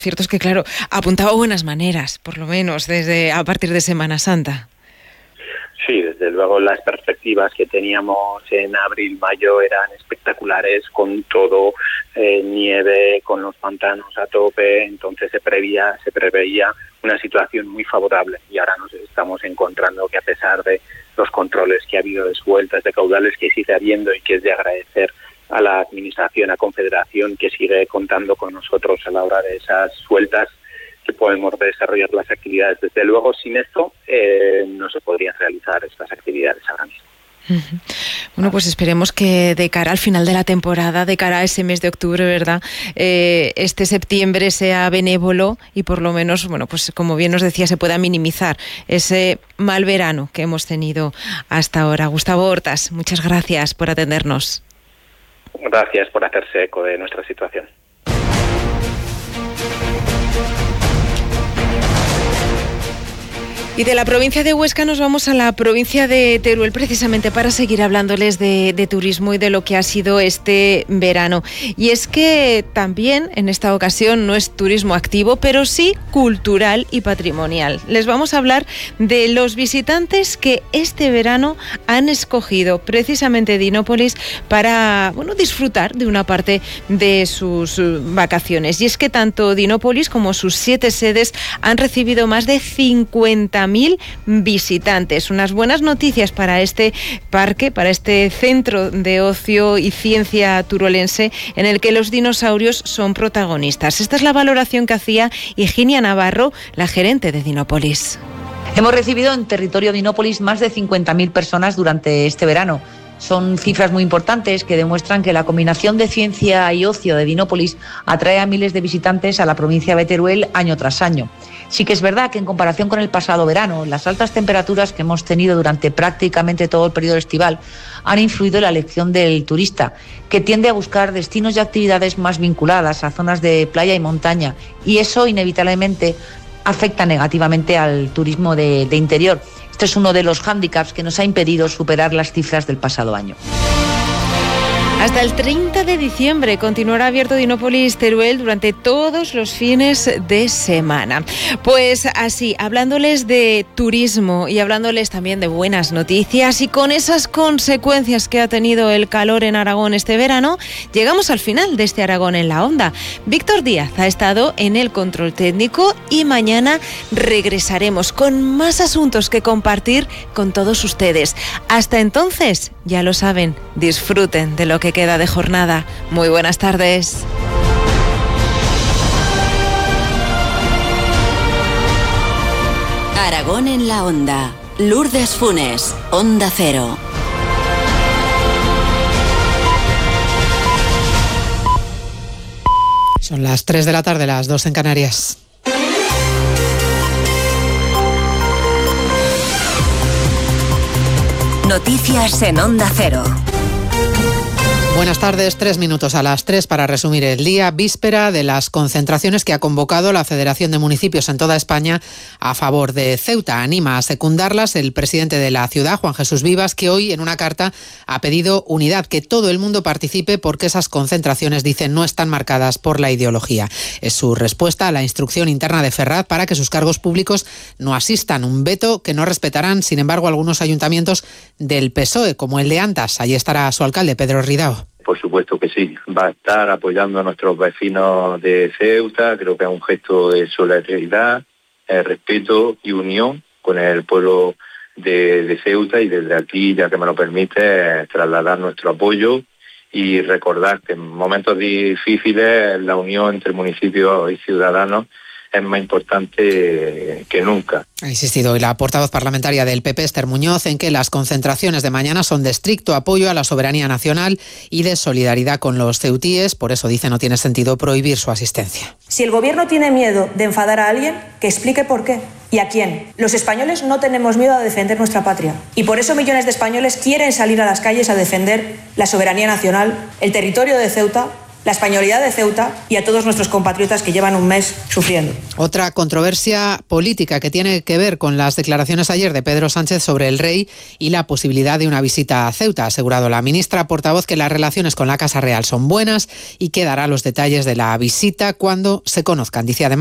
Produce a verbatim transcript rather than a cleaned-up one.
Cierto es que, claro, apuntaba buenas maneras, por lo menos, desde a partir de Semana Santa. Sí, desde luego las perspectivas que teníamos en abril, mayo eran espectaculares, con todo, eh, nieve, con los pantanos a tope, entonces se preveía, se preveía una situación muy favorable, y ahora nos estamos encontrando que, a pesar de los controles que ha habido de sueltas de caudales, que sigue habiendo, y que es de agradecer a la Administración, a Confederación, que sigue contando con nosotros a la hora de esas sueltas, que podemos desarrollar las actividades. Desde luego, sin esto eh, no se podrían realizar estas actividades ahora mismo. Uh-huh. Bueno, pues esperemos que de cara al final de la temporada, de cara a ese mes de octubre, ¿verdad?, eh, este septiembre sea benévolo y por lo menos, bueno, pues como bien nos decía, se pueda minimizar ese mal verano que hemos tenido hasta ahora. Gustavo Hortas, muchas gracias por atendernos. Gracias por hacerse eco de nuestra situación. Y de la provincia de Huesca nos vamos a la provincia de Teruel, precisamente para seguir hablándoles de, de turismo y de lo que ha sido este verano. Y es que también en esta ocasión no es turismo activo, pero sí cultural y patrimonial. Les vamos a hablar de los visitantes que este verano han escogido precisamente Dinópolis para, bueno, disfrutar de una parte de sus vacaciones. Y es que tanto Dinópolis como sus siete sedes han recibido más de cincuenta mil visitantes. Unas buenas noticias para este parque, para este centro de ocio y ciencia turolense, en el que los dinosaurios son protagonistas. Esta es la valoración que hacía Higinia Navarro, la gerente de Dinópolis. Hemos recibido en territorio Dinópolis más de cincuenta mil personas durante este verano. Son cifras muy importantes que demuestran que la combinación de ciencia y ocio de Dinópolis atrae a miles de visitantes a la provincia de Teruel año tras año. Sí que es verdad que, en comparación con el pasado verano, las altas temperaturas que hemos tenido durante prácticamente todo el periodo estival han influido en la elección del turista, que tiende a buscar destinos y actividades más vinculadas a zonas de playa y montaña, y eso inevitablemente afecta negativamente al turismo de, de interior. Este es uno de los hándicaps que nos ha impedido superar las cifras del pasado año. Hasta el treinta de diciembre continuará abierto Dinópolis Teruel durante todos los fines de semana. Pues así, hablándoles de turismo y hablándoles también de buenas noticias, y con esas consecuencias que ha tenido el calor en Aragón este verano, llegamos al final de este Aragón en la Onda. Víctor Díaz ha estado en el control técnico y mañana regresaremos con más asuntos que compartir con todos ustedes. Hasta entonces, ya lo saben, disfruten de lo que queda de jornada. Muy buenas tardes. Aragón en la Onda. Lourdes Funes, Onda Cero. Son las tres de la tarde, las dos en Canarias. Noticias en Onda Cero. Buenas tardes, tres minutos a las tres para resumir el día, víspera de las concentraciones que ha convocado la Federación de Municipios en toda España a favor de Ceuta. Anima a secundarlas el presidente de la ciudad, Juan Jesús Vivas, que hoy en una carta ha pedido unidad, que todo el mundo participe porque esas concentraciones, dicen, no están marcadas por la ideología. Es su respuesta a la instrucción interna de Ferraz para que sus cargos públicos no asistan, un veto que no respetarán, sin embargo, algunos ayuntamientos del P S O E, como el de Antas. Allí estará su alcalde, Pedro Ridao. Por supuesto que sí, va a estar apoyando a nuestros vecinos de Ceuta. Creo que es un gesto de solidaridad, eh, respeto y unión con el pueblo de, de Ceuta, y desde aquí, ya que me lo permite, trasladar nuestro apoyo y recordar que en momentos difíciles la unión entre municipios y ciudadanos es más importante que nunca. Ha insistido hoy la portavoz parlamentaria del P P, Esther Muñoz, en que las concentraciones de mañana son de estricto apoyo a la soberanía nacional y de solidaridad con los ceutíes. Por eso, dice, no tiene sentido prohibir su asistencia. Si el gobierno tiene miedo de enfadar a alguien, que explique por qué y a quién. Los españoles no tenemos miedo a defender nuestra patria, y por eso millones de españoles quieren salir a las calles a defender la soberanía nacional, el territorio de Ceuta la españolidad de Ceuta y a todos nuestros compatriotas que llevan un mes sufriendo. Otra controversia política que tiene que ver con las declaraciones ayer de Pedro Sánchez sobre el rey y la posibilidad de una visita a Ceuta. Ha asegurado la ministra portavoz que las relaciones con la Casa Real son buenas y que dará los detalles de la visita cuando se conozcan. Dice además